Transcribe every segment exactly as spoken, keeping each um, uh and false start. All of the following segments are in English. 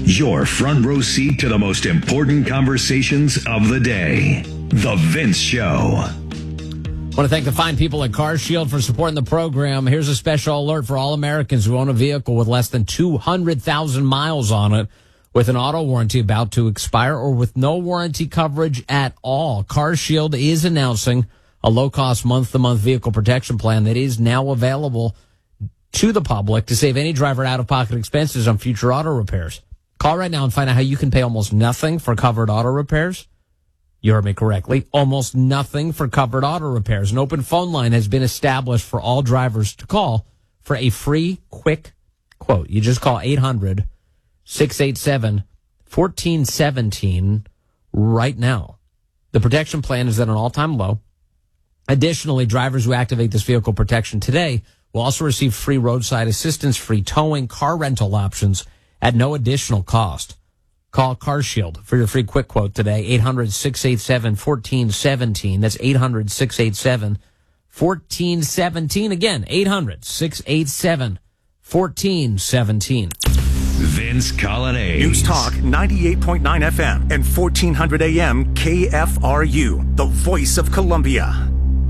Your front row seat to the most important conversations of the day. The Vince Show. I want to thank the fine people at CarShield for supporting the program. Here's a special alert for all Americans who own a vehicle with less than two hundred thousand miles on it, with an auto warranty about to expire, or with no warranty coverage at all. CarShield is announcing a low-cost month-to-month vehicle protection plan that is now available to the public to save any driver out-of-pocket expenses on future auto repairs. Call right now and find out how you can pay almost nothing for covered auto repairs. You heard me correctly. Almost nothing for covered auto repairs. An open phone line has been established for all drivers to call for a free, quick quote. You just call eight hundred, six eight seven, one four one seven right now. The protection plan is at an all-time low. Additionally, drivers who activate this vehicle protection today will also receive free roadside assistance, free towing, car rental options at no additional cost. Call CarShield for your free quick quote today, eight hundred, six eight seven, one four one seven. That's eight hundred, six eight seven, one four one seven. Again, eight hundred, six eight seven, one four one seven. Vince Colonnade. News Talk ninety-eight point nine F M and fourteen hundred A M K F R U, the voice of Columbia.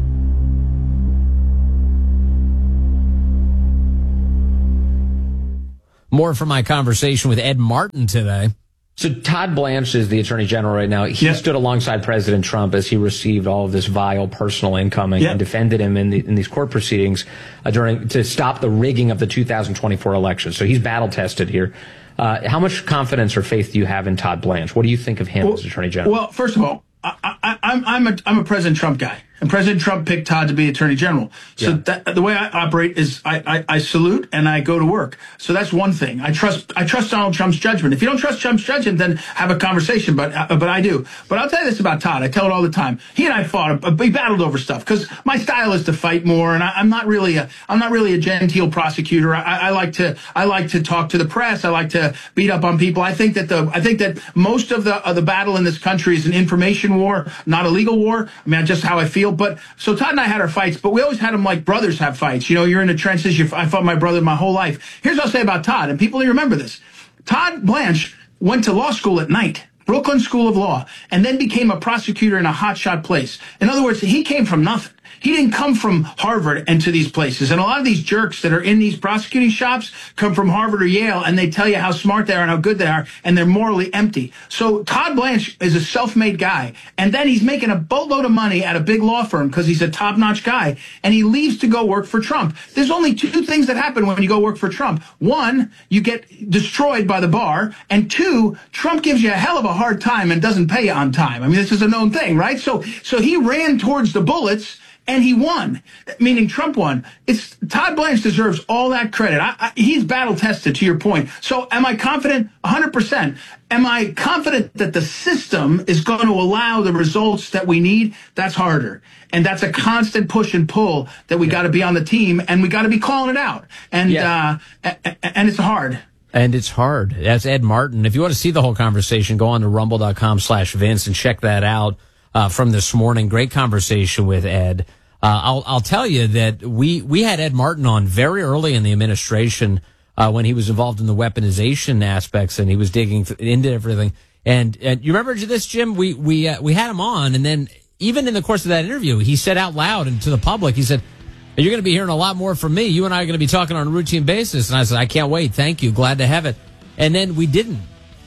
More from my conversation with Ed Martin today. So Todd Blanche is the Attorney General right now. He yep. stood alongside President Trump as he received all of this vile personal income and, yep. and defended him in, the, in these court proceedings uh, during to stop the rigging of the two thousand twenty-four election. So he's battle tested here. Uh, how much confidence or faith do you have in Todd Blanche? What do you think of him well, as Attorney General? Well, first of all, I, I, I'm I'm a I'm a President Trump guy. And President Trump picked Todd to be Attorney General. So yeah. that, the way I operate is I, I, I salute and I go to work. So that's one thing. I trust I trust Donald Trump's judgment. If you don't trust Trump's judgment, then have a conversation. But uh, but I do. But I'll tell you this about Todd. I tell it all the time. He and I fought. Uh, we battled over stuff because my style is to fight more, and I, I'm not really a I'm not really a genteel prosecutor. I, I like to I like to talk to the press. I like to beat up on people. I think that the I think that most of the of the battle in this country is an information war, not a legal war. I mean, that's just how I feel. But so Todd and I had our fights, but we always had them like brothers have fights. You know, you're in the trenches. You're, I fought my brother my whole life. Here's what I'll say about Todd, and people need to remember this. Todd Blanche went to law school at night, Brooklyn School of Law, and then became a prosecutor in a hotshot place. In other words, he came from nothing. He didn't come from Harvard and to these places. And a lot of these jerks that are in these prosecuting shops come from Harvard or Yale, and they tell you how smart they are and how good they are, and they're morally empty. So Todd Blanche is a self-made guy, and then he's making a boatload of money at a big law firm because he's a top-notch guy, and he leaves to go work for Trump. There's only two things that happen when you go work for Trump. One, you get destroyed by the bar, and two, Trump gives you a hell of a hard time and doesn't pay you on time. I mean, this is a known thing, right? So, so he ran towards the bullets, and he won, meaning Trump won. It's Todd Blanche deserves all that credit. I, I, he's battle tested, to your point. So am I confident? one hundred percent. Am I confident that the system is going to allow the results that we need? That's harder. And that's a constant push and pull that we got to be on the team, and we got to be calling it out. And, yeah. uh, and it's hard. And it's hard. That's Ed Martin. If you want to see the whole conversation, go on to rumble.com slash Vince and check that out. Uh, from this morning. Great conversation with Ed. Uh, I'll, I'll tell you that we, we had Ed Martin on very early in the administration, uh, when he was involved in the weaponization aspects and he was digging th- into everything. And, and you remember this, Jim? We, we, uh, we had him on, and then even in the course of that interview, he said out loud and to the public, he said, "You're going to be hearing a lot more from me. You and I are going to be talking on a routine basis." And I said, "I can't wait. Thank you. Glad to have it." And then we didn't.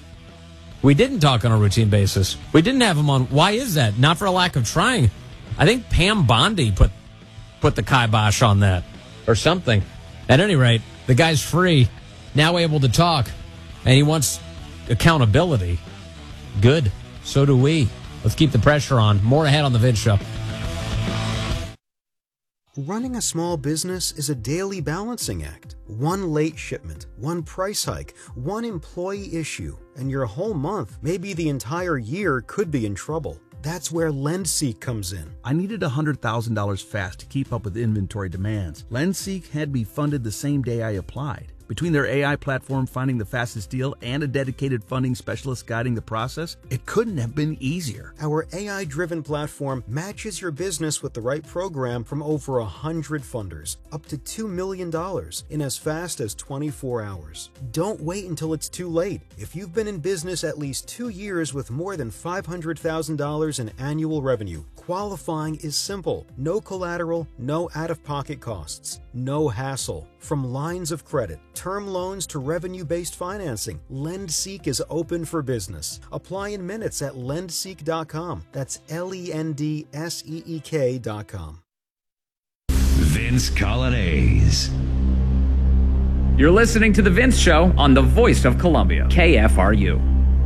We didn't talk on a routine basis. We didn't have him on. Why is that? Not for a lack of trying. I think Pam Bondi put put the kibosh on that or something. At any rate, the guy's free, now able to talk, and he wants accountability. Good. So do we. Let's keep the pressure on. More ahead on The Vince Show. Running a small business is a daily balancing act. One late shipment, one price hike, one employee issue, and your whole month, maybe the entire year, could be in trouble. That's where LendSeek comes in. I needed one hundred thousand dollars fast to keep up with inventory demands. LendSeek had me funded the same day I applied. Between their A I platform finding the fastest deal and a dedicated funding specialist guiding the process, it couldn't have been easier. Our A I-driven platform matches your business with the right program from over one hundred funders, up to two million dollars in as fast as twenty-four hours. Don't wait until it's too late. If you've been in business at least two years with more than five hundred thousand dollars in annual revenue, qualifying is simple. No collateral, no out-of-pocket costs, no hassle. From lines of credit, term loans to revenue-based financing, LendSeek is open for business. Apply in minutes at lend seek dot com. That's L E N D S E E K dot com. Vince Colonnese. You're listening to The Vince Show on the Voice of Columbia, K F R U.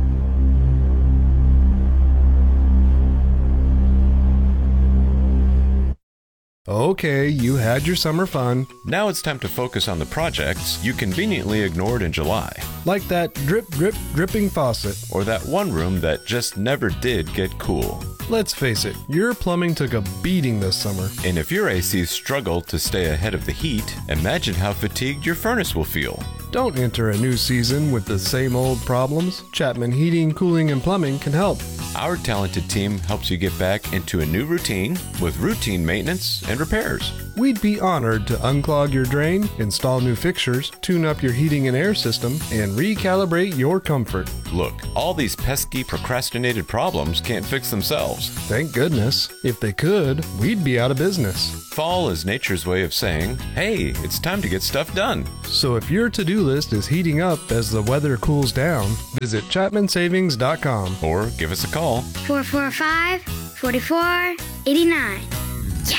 Okay, you had your summer fun. Now it's time to focus on the projects you conveniently ignored in July. Like that drip, drip, dripping faucet. Or that one room that just never did get cool. Let's face it, your plumbing took a beating this summer. And if your A C struggled to stay ahead of the heat, imagine how fatigued your furnace will feel. Don't enter a new season with the same old problems. Chapman Heating, Cooling, and Plumbing can help. Our talented team helps you get back into a new routine with routine maintenance and repairs. We'd be honored to unclog your drain, install new fixtures, tune up your heating and air system, and recalibrate your comfort. Look, all these pesky procrastinated problems can't fix themselves. Thank goodness. If they could, we'd be out of business. Fall is nature's way of saying, hey, it's time to get stuff done. So if your to-do list is heating up as the weather cools down, visit chapman savings dot com or give us a call. four four five, four four eight nine. Yeah!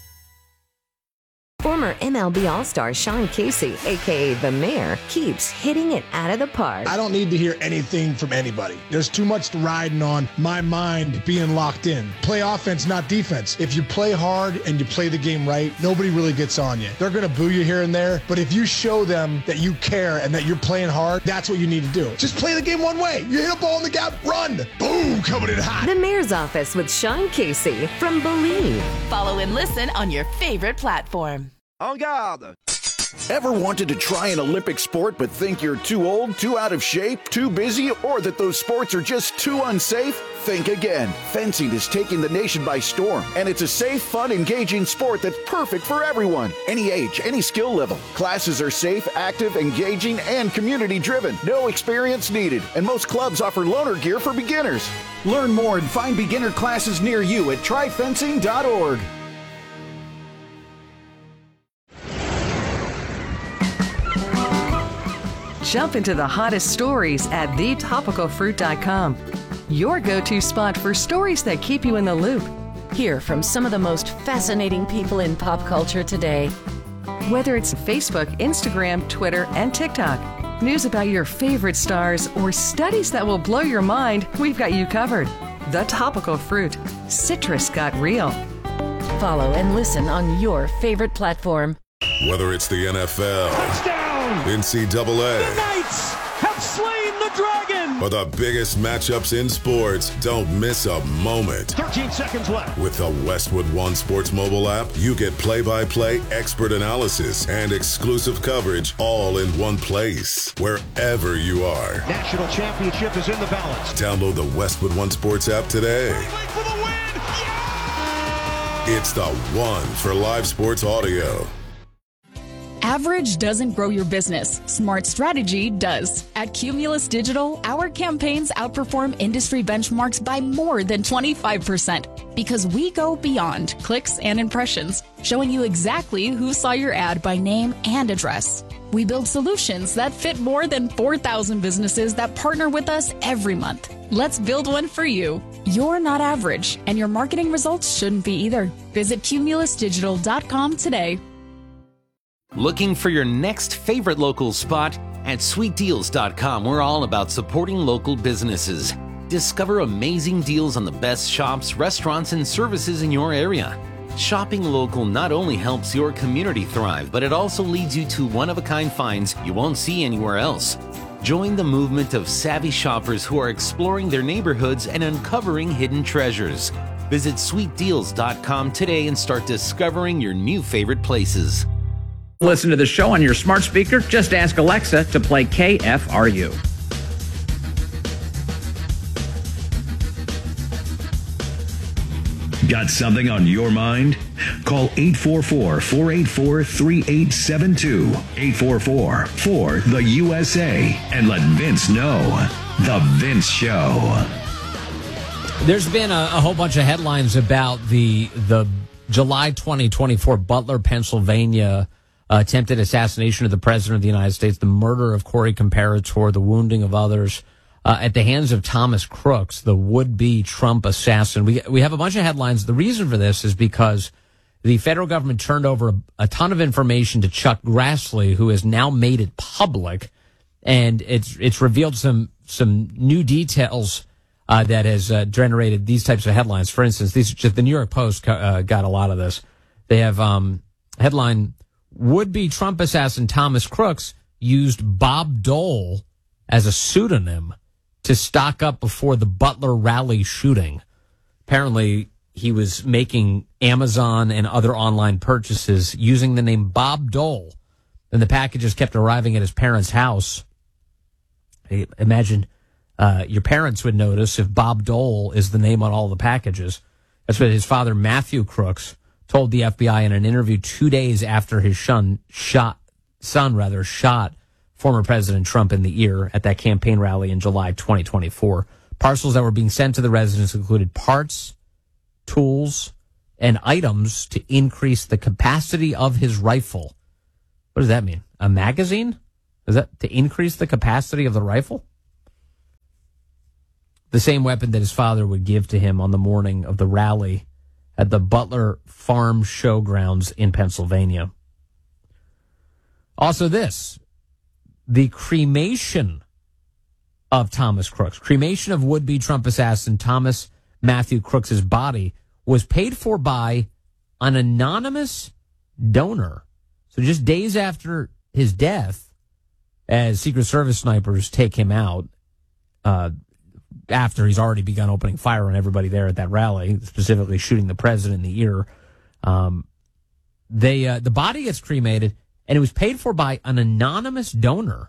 Former M L B All-Star Sean Casey, a k a. The Mayor, keeps hitting it out of the park. I don't need to hear anything from anybody. There's too much riding on my mind being locked in. Play offense, not defense. If you play hard and you play the game right, nobody really gets on you. They're going to boo you here and there, but if you show them that you care and that you're playing hard, that's what you need to do. Just play the game one way. You hit a ball in the gap, run. Boom, coming in hot. The Mayor's Office with Sean Casey from Believe. Follow and listen on your favorite platform. En garde! Ever wanted to try an Olympic sport but think you're too old, too out of shape, too busy, or that those sports are just too unsafe? Think again. Fencing is taking the nation by storm, and it's a safe, fun, engaging sport that's perfect for everyone. Any age, any skill level. Classes are safe, active, engaging, and community-driven. No experience needed, and most clubs offer loaner gear for beginners. Learn more and find beginner classes near you at try fencing dot org. Jump into the hottest stories at the topical fruit dot com. Your go-to spot for stories that keep you in the loop. Hear from some of the most fascinating people in pop culture today. Whether it's Facebook, Instagram, Twitter, and TikTok, news about your favorite stars, or studies that will blow your mind, we've got you covered. The Topical Fruit. Citrus got real. Follow and listen on your favorite platform. Whether it's the N F L, touchdown, N C double A, the Knights have slain the dragon, or the biggest matchups in sports, don't miss a moment. thirteen seconds left. With the Westwood One Sports mobile app, you get play-by-play expert analysis and exclusive coverage all in one place, wherever you are. National championship is in the balance. Download the Westwood One Sports app today. For the win. Yeah! It's the one for live sports audio. Average doesn't grow your business. Smart strategy does. At Cumulus Digital, our campaigns outperform industry benchmarks by more than twenty-five percent because we go beyond clicks and impressions, showing you exactly who saw your ad by name and address. We build solutions that fit more than four thousand businesses that partner with us every month. Let's build one for you. You're not average, and your marketing results shouldn't be either. Visit cumulus digital dot com today. Looking for your next favorite local spot? At sweet deals dot com, we're all about supporting local businesses. Discover amazing deals on the best shops, restaurants, and services in your area. Shopping local not only helps your community thrive, but it also leads you to one-of-a-kind finds you won't see anywhere else. Join the movement of savvy shoppers who are exploring their neighborhoods and uncovering hidden treasures. Visit sweet deals dot com today and start discovering your new favorite places. Listen to the show on your smart speaker. Just ask Alexa to play K F R U. Got something on your mind? Call eight four four, four eight four, three eight seven two, eight four four, four, the U S A, and let Vince know. The Vince Show. There's been a, a whole bunch of headlines about the the July twenty twenty-four Butler, Pennsylvania uh, attempted assassination of the President of the United States, the murder of Corey Comparator, the wounding of others uh, at the hands of Thomas Crooks, the would-be Trump assassin. We we have a bunch of headlines. The reason for this is because the federal government turned over a, a ton of information to Chuck Grassley, who has now made it public, and it's it's revealed some some new details uh, that has uh, generated these types of headlines. For instance, these just the New York Post uh, got a lot of this. They have um, headline: would-be Trump assassin Thomas Crooks used Bob Dole as a pseudonym to stock up before the Butler rally shooting. Apparently, he was making Amazon and other online purchases using the name Bob Dole, and the packages kept arriving at his parents' house. I imagine uh, your parents would notice if Bob Dole is the name on all the packages. That's what his father, Matthew Crooks, told the F B I in an interview two days after his son shot, son rather, shot former President Trump in the ear at that campaign rally in July twenty twenty-four. Parcels that were being sent to the residence included parts, tools, and items to increase the capacity of his rifle. What does that mean? A magazine? Is that to increase the capacity of the rifle? The same weapon that his father would give to him on the morning of the rally at the Butler Farm Showgrounds in Pennsylvania. Also this, the cremation of Thomas Crooks, cremation of would-be Trump assassin Thomas Matthew Crooks' body was paid for by an anonymous donor. So just days after his death, as Secret Service snipers take him out, uh, after he's already begun opening fire on everybody there at that rally, specifically shooting the president in the ear, um, they uh, the body gets cremated, and it was paid for by an anonymous donor.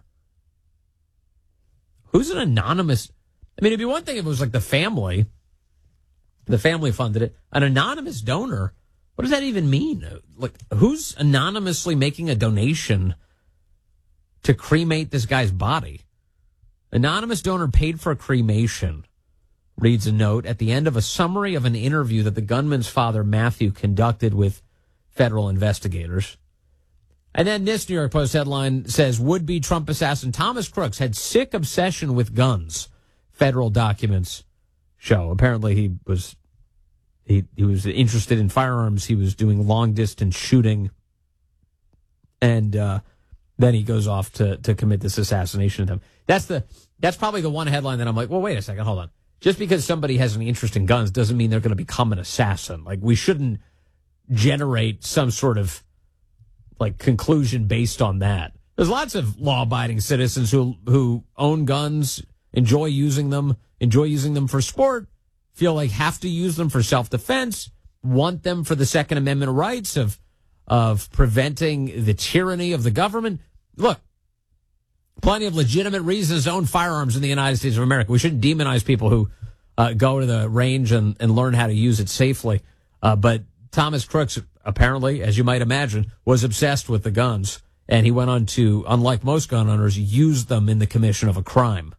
Who's an anonymous? I mean, it'd be one thing if it was like the family. The family funded it. An anonymous donor? What does that even mean? Like, who's anonymously making a donation to cremate this guy's body? Anonymous donor paid for cremation, reads a note at the end of a summary of an interview that the gunman's father, Matthew, conducted with federal investigators. And then this New York Post headline says, would-be Trump assassin Thomas Crooks had sick obsession with guns. Federal documents show. Apparently he was he, he was interested in firearms. He was doing long-distance shooting. And uh, then he goes off to, to commit this assassination attempt. That's the that's probably the one headline that I'm like, well, wait a second, hold on. Just because somebody has an interest in guns doesn't mean they're going to become an assassin. Like, we shouldn't generate some sort of like conclusion based on that. There's lots of law-abiding citizens who who own guns, enjoy using them, enjoy using them for sport, feel like have to use them for self-defense, want them for the Second Amendment rights of of preventing the tyranny of the government. Look, plenty of legitimate reasons to own firearms in the United States of America. We shouldn't demonize people who uh, go to the range and, and learn how to use it safely. Uh, but Thomas Crooks, apparently, as you might imagine, was obsessed with the guns. And he went on to, unlike most gun owners, use them in the commission of a crime.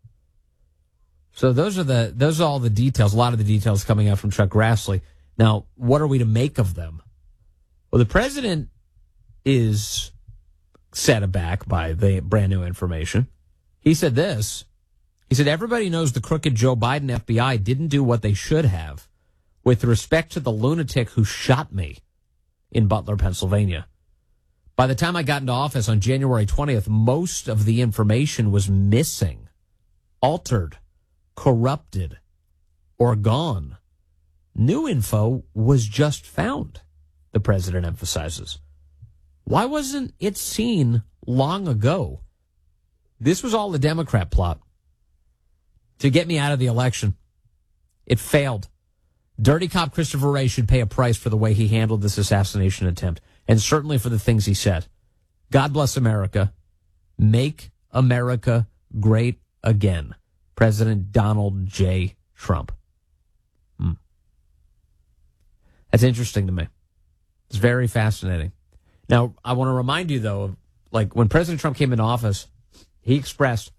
So those are the those are all the details, a lot of the details coming out from Chuck Grassley. Now, what are we to make of them? Well, the president is set aback by the brand new information. He said this. He said, everybody knows the crooked Joe Biden F B I didn't do what they should have with respect to the lunatic who shot me in Butler, Pennsylvania. By the time I got into office on January twentieth, most of the information was missing, altered, corrupted, or gone. New info was just found, the president emphasizes. Why wasn't it seen long ago? This was all a Democrat plot to get me out of the election. It failed. Dirty cop Christopher Wray should pay a price for the way he handled this assassination attempt, and certainly for the things he said. God bless America. Make America great again. President Donald J. Trump. Hmm. That's interesting to me. It's very fascinating. Now, I want to remind you, though, of, like, when President Trump came into office, he expressed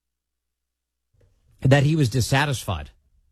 that he was dissatisfied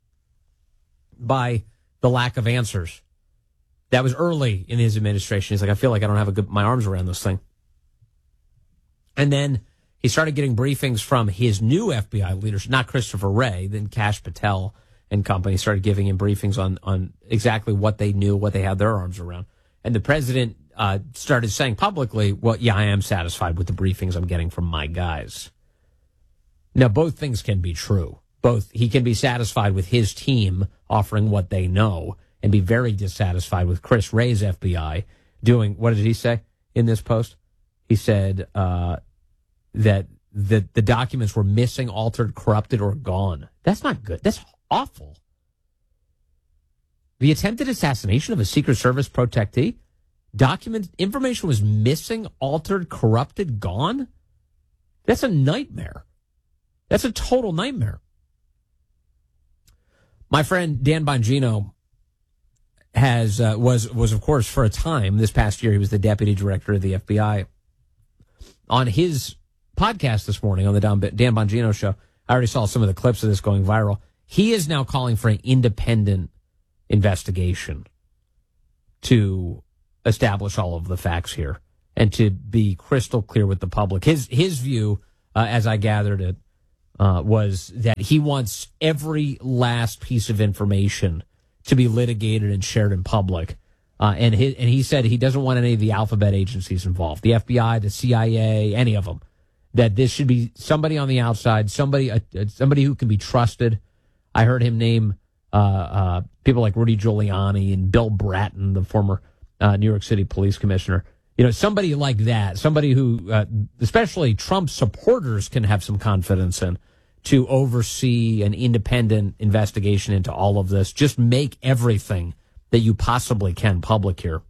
by the lack of answers. That was early in his administration. He's like, I feel like I don't have a good, my arms around this thing. And then he started getting briefings from his new F B I leaders, not Christopher Wray, then Kash Patel and company started giving him briefings on, on exactly what they knew, what they had their arms around. And the president uh, started saying publicly, well, yeah, I am satisfied with the briefings I'm getting from my guys. Now, both things can be true. Both, he can be satisfied with his team offering what they know and be very dissatisfied with Chris Wray's F B I doing, what did he say in this post? He said uh, that the, the documents were missing, altered, corrupted, or gone. That's not good. That's awful. The attempted assassination of a Secret Service protectee, document information was missing, altered, corrupted, gone. That's a nightmare. That's a total nightmare. My friend Dan Bongino has uh, was was of course for a time this past year he was the deputy director of the F B I. On his podcast this morning on the Dan Bongino show, I already saw some of the clips of this going viral. He is now calling for an independent investigation to establish all of the facts here and to be crystal clear with the public. His his view, uh, as I gathered it, uh, was that he wants every last piece of information to be litigated and shared in public. Uh, and, his, and he said he doesn't want any of the alphabet agencies involved, the F B I, the C I A, any of them, that this should be somebody on the outside, somebody uh, somebody who can be trusted. I heard him name uh, uh, people like Rudy Giuliani and Bill Bratton, the former uh, New York City police commissioner. You know, somebody like that, somebody who, uh, especially Trump supporters, can have some confidence in to oversee an independent investigation into all of this. Just make everything that you possibly can public here.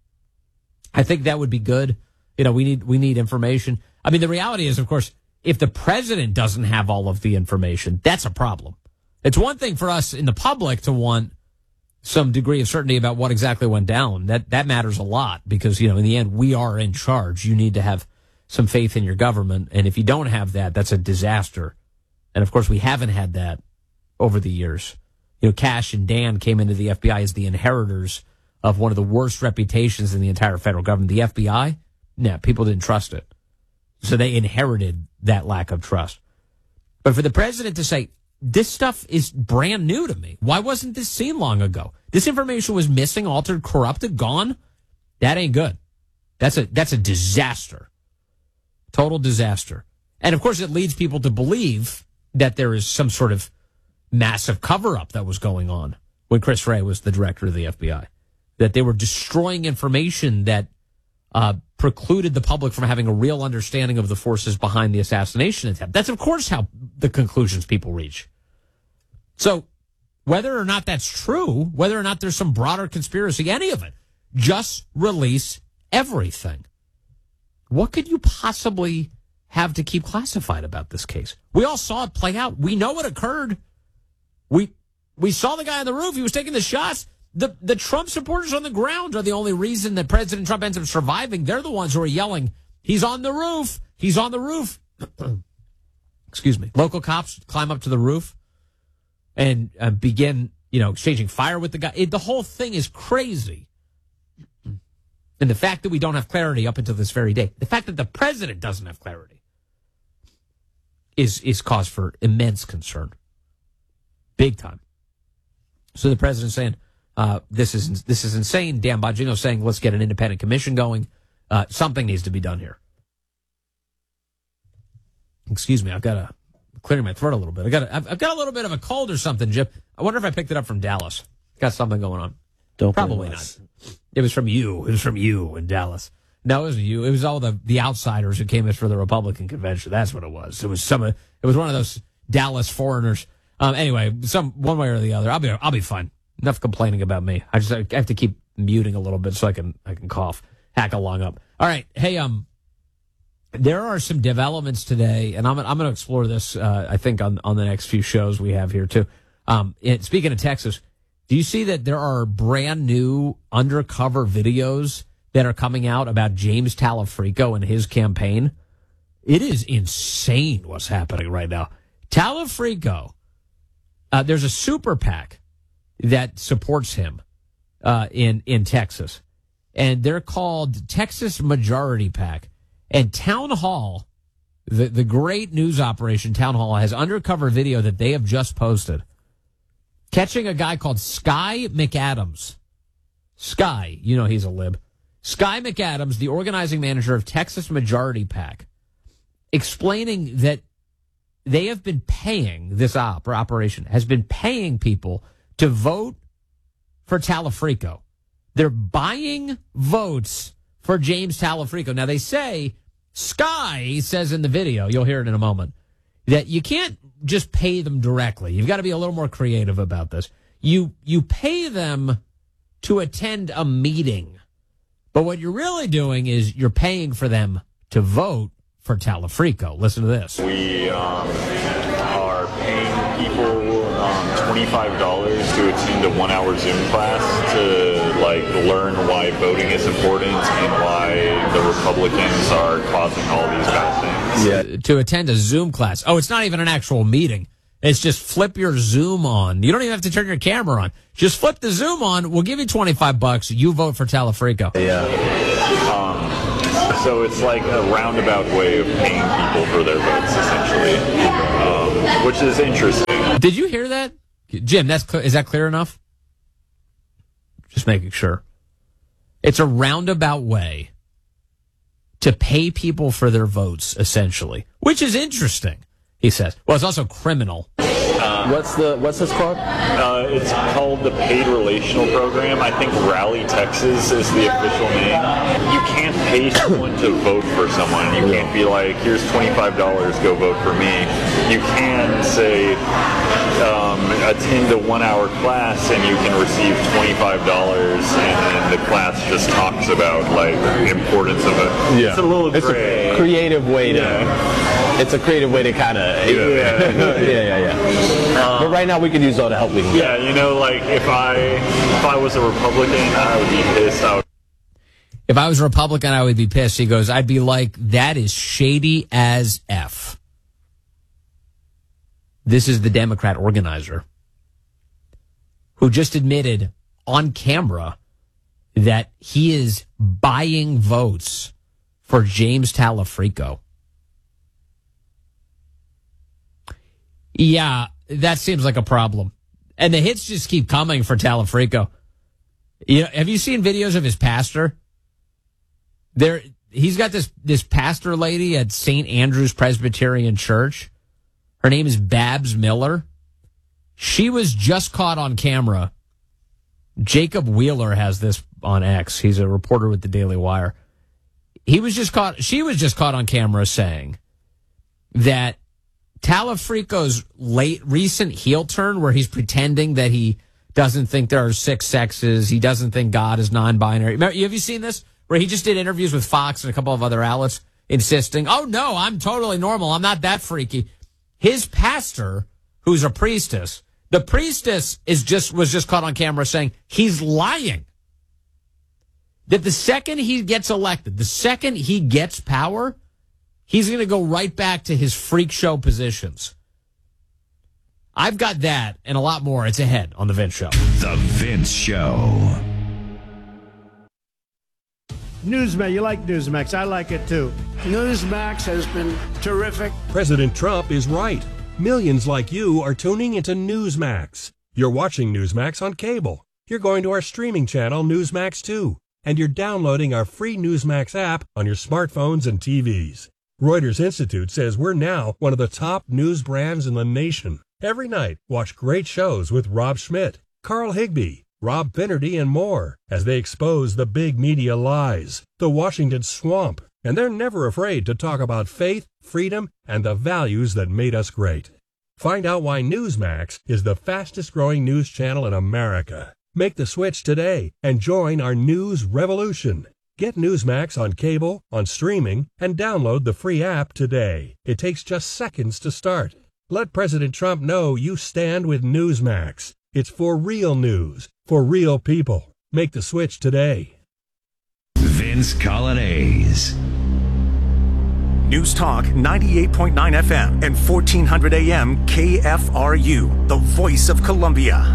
I think that would be good. You know, we need we need information. I mean, the reality is, of course, if the president doesn't have all of the information, that's a problem. It's one thing for us in the public to want some degree of certainty about what exactly went down. That that matters a lot because, you know, in the end, we are in charge. You need to have some faith in your government. And if you don't have that, that's a disaster. And, of course, we haven't had that over the years. You know, Kash and Dan came into the F B I as the inheritors of one of the worst reputations in the entire federal government. The F B I, nah, people didn't trust it. So they inherited that lack of trust. But for the president to say, this stuff is brand new to me. Why wasn't this seen long ago? This information was missing, altered, corrupted, gone. That ain't good. That's a that's a disaster. Total disaster. And, of course, it leads people to believe that there is some sort of massive cover-up that was going on when Chris Wray was the director of the F B I. That they were destroying information that uh, precluded the public from having a real understanding of the forces behind the assassination attempt. That's, of course, how the conclusions people reach. So whether or not that's true, whether or not there's some broader conspiracy, any of it, just release everything. What could you possibly have to keep classified about this case? We all saw it play out. We know what occurred. We we saw the guy on the roof. He was taking the shots. The the Trump supporters on the ground are the only reason that President Trump ends up surviving. They're the ones who are yelling, he's on the roof. He's on the roof. Excuse me. Local cops climb up to the roof and uh, begin, you know, exchanging fire with the guy. It, the whole thing is crazy. And the fact that we don't have clarity up until this very day, the fact that the president doesn't have clarity is is cause for immense concern. Big time. So the president's saying, uh, this is this is insane. Dan Bongino saying, let's get an independent commission going. Uh, something needs to be done here. Excuse me, I've got to clear my throat a little bit. I got a, I've, I've got a little bit of a cold or something, Jim. I wonder if I picked it up from Dallas. Got something going on. Don't Probably not. It was from you. It was from you in Dallas. No, it wasn't you. It was all the, the outsiders who came in for the Republican convention. That's what it was. It was some. It was one of those Dallas foreigners. Um, anyway, some one way or the other. I'll be I'll be fine. Enough complaining about me. I just I have to keep muting a little bit so I can I can cough. Hack along up. All right. Hey, um, There are some developments today, and I'm I'm going to explore this. Uh, I think on on the next few shows we have here too. Um, it, speaking of Texas, do you see that there are brand new undercover videos that are coming out about James Talafrico and his campaign? It is insane what's happening right now. Talafrico, uh, there's a super PAC that supports him uh, in in Texas, and they're called Texas Majority PAC. And Town Hall, the, the great news operation Town Hall, has undercover video that they have just posted, catching a guy called Sky McAdams. Sky, you know he's a lib. Sky McAdams, the organizing manager of Texas Majority PAC, explaining that they have been paying, this op or operation has been paying people to vote for Talafrico. They're buying votes for James Talafrico. Now, they say, Sky says in the video, you'll hear it in a moment, that you can't just pay them directly. You've got to be a little more creative about this. You you pay them to attend a meeting. But what you're really doing is you're paying for them to vote for Talafrico. Listen to this. We um, are paying people um, twenty-five dollars to attend a one-hour Zoom class to like learn why voting is important and why the Republicans are causing all these bad things. Yeah. To attend a Zoom class. Oh, it's not even an actual meeting. It's just flip your Zoom on. You don't even have to turn your camera on. Just flip the Zoom on. We'll give you twenty-five bucks. You vote for Talafrico. Yeah. Um, so it's like a roundabout way of paying people for their votes, essentially, um, which is interesting. Did you hear that? Jim, that's clear. Is that clear enough? Just making sure. It's a roundabout way to pay people for their votes, essentially, which is interesting, he says. Well, it's also criminal. Uh, what's the what's this called? Uh, it's called the Paid Relational Program. I think Rally Texas is the official name. You can't pay someone to vote for someone. You can't be like, here's twenty-five dollars, go vote for me. You can say, um, attend a one-hour class and you can receive twenty-five dollars, and then the class just talks about like the importance of it. Yeah. It's a little It's gray. a creative way to. Yeah. It's a creative way to kind of. Yeah, yeah, yeah. yeah. Um, but right now we could use all the help we can yeah, get. you know, like if I if I was a Republican, I would be pissed. I would If I was a Republican, I would be pissed. He goes, I'd be like, that is shady as F. This is the Democrat organizer who just admitted on camera that he is buying votes for James Talafrico. Yeah, that seems like a problem. And the hits just keep coming for Talafrico. You know, have you seen videos of his pastor? There, he's got this, this pastor lady at Saint Andrew's Presbyterian Church. Her name is Babs Miller. She was just caught on camera. Jacob Wheeler has this on X. He's a reporter with the Daily Wire. He was just caught, she was just caught on camera saying that Talafrico's late recent heel turn, where he's pretending that he doesn't think there are six sexes, he doesn't think God is non-binary. Remember, have you seen this? Where he just did interviews with Fox and a couple of other outlets insisting, oh no, I'm totally normal, I'm not that freaky. His pastor, who's a priestess, the priestess is just was just caught on camera saying he's lying. That the second he gets elected, the second he gets power, he's going to go right back to his freak show positions. I've got that and a lot more. It's ahead on The Vince Show. The Vince Show. Newsmax, you like Newsmax. I like it too. Newsmax has been terrific. President Trump is right. Millions like you are tuning into Newsmax. You're watching Newsmax on cable. You're going to our streaming channel, Newsmax two. And you're downloading our free Newsmax app on your smartphones and T Vs. Reuters Institute says we're now one of the top news brands in the nation. Every night, watch great shows with Rob Schmidt, Carl Higbie, Rob Finnerty, and more as they expose the big media lies, the Washington swamp, and they're never afraid to talk about faith, freedom, and the values that made us great. Find out why Newsmax is the fastest-growing news channel in America. Make the switch today and join our news revolution. Get Newsmax on cable, on streaming, and download the free app today. It takes just seconds to start. Let President Trump know you stand with Newsmax. It's for real news, for real people. Make the switch today. Vince Colonnese. News Talk ninety-eight point nine F M and fourteen hundred A M K F R U, the voice of Columbia.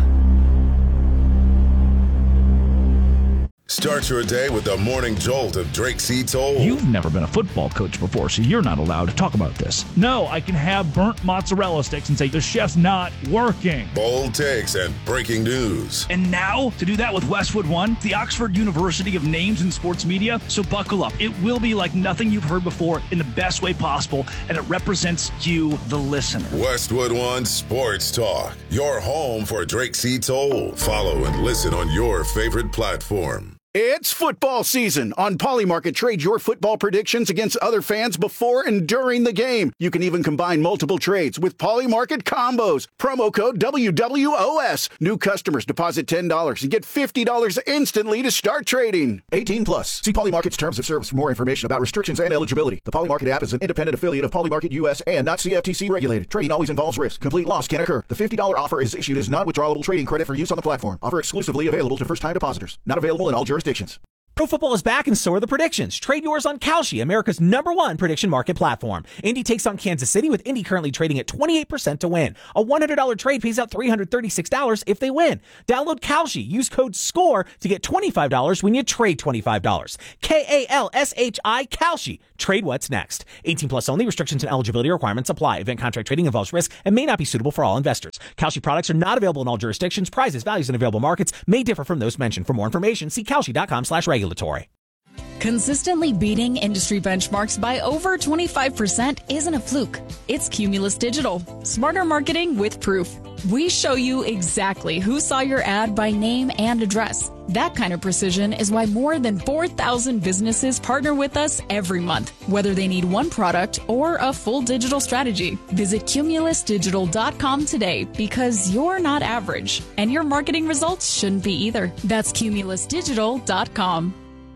Start your day with the morning jolt of Drake C. Toll. You've never been a football coach before, so you're not allowed to talk about this. No, I can have burnt mozzarella sticks and say the chef's not working. Bold takes and breaking news. And now, to do that with Westwood One, the Oxford University of Names in Sports Media. So buckle up. It will be like nothing you've heard before in the best way possible, and it represents you, the listener. Westwood One Sports Talk, your home for Drake C. Toll. Follow and listen on your favorite platform. It's football season. On Polymarket, trade your football predictions against other fans before and during the game. You can even combine multiple trades with Polymarket combos. Promo code W W O S. New customers deposit ten dollars and get fifty dollars instantly to start trading. eighteen plus. See Polymarket's terms of service for more information about restrictions and eligibility. The Polymarket app is an independent affiliate of Polymarket U S and not C F T C regulated. Trading always involves risk. Complete loss can occur. The fifty dollars offer is issued as non-withdrawable trading credit for use on the platform. Offer exclusively available to first-time depositors. Not available in all jurisdictions. Pro football is back and so are the predictions. Trade yours on Kalshi, America's number one prediction market platform. Indy takes on Kansas City with Indy currently trading at twenty-eight percent to win. A one hundred dollars trade pays out three hundred thirty-six dollars if they win. Download Kalshi. Use code SCORE to get twenty-five dollars when you trade twenty-five dollars. K A L S H I, Kalshi. Trade what's next. eighteen plus only. Restrictions and eligibility requirements apply. Event contract trading involves risk and may not be suitable for all investors. Kalshi products are not available in all jurisdictions. Prices, values, and available markets may differ from those mentioned. For more information, see kalshi.com slash regulatory. Consistently beating industry benchmarks by over twenty-five percent isn't a fluke. It's Cumulus Digital. Smarter marketing with proof. We show you exactly who saw your ad by name and address. That kind of precision is why more than four thousand businesses partner with us every month, whether they need one product or a full digital strategy. Visit cumulus digital dot com today because you're not average, and your marketing results shouldn't be either. That's cumulus digital dot com.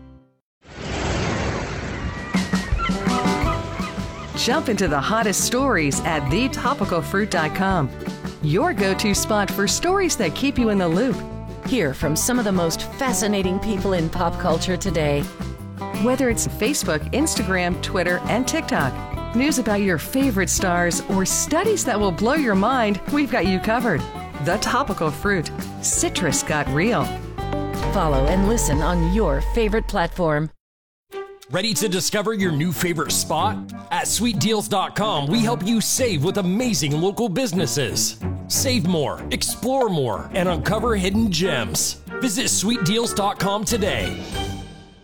Jump into the hottest stories at the topical fruit dot com. Your go-to spot for stories that keep you in the loop. Hear from some of the most fascinating people in pop culture today. Whether it's Facebook, Instagram, Twitter, and TikTok, news about your favorite stars, or studies that will blow your mind, we've got you covered. The Topical Fruit. Citrus got real. Follow and listen on your favorite platform. Ready to discover your new favorite spot? At sweet deals dot com, we help you save with amazing local businesses. Save more, explore more, and uncover hidden gems. Visit sweet deals dot com today.